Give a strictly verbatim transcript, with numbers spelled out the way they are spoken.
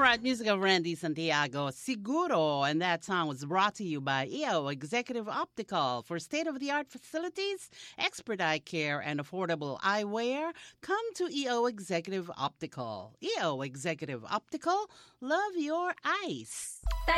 right, music of Randy Santiago, Seguro, and that song was brought to you by E O Executive Optical. For state-of-the-art facilities, expert eye care, and affordable eyewear, come to E O Executive Optical. E O Executive Optical, love your eyes.